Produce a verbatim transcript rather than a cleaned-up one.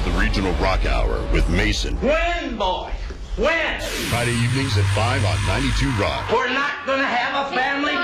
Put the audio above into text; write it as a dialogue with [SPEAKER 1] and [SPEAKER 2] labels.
[SPEAKER 1] the Regional Rock Hour with Mason.
[SPEAKER 2] When, boy? When?
[SPEAKER 1] Friday evenings at five on ninety-two Rock.
[SPEAKER 2] We're not going to have a family